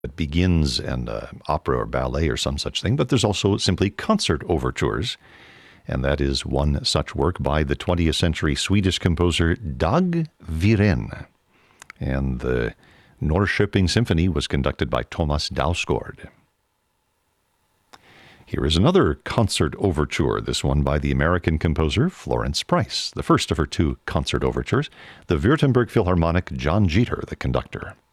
that begins an opera or ballet or some such thing, but there's also simply concert overtures. And that is one such work by the 20th century Swedish composer Dag Viren. And the Norrköping Symphony was conducted by Thomas Dausgaard. Here is another concert overture, this one by the American composer Florence Price, the first of her two concert overtures, the Württemberg Philharmonic, John Jeter, the conductor.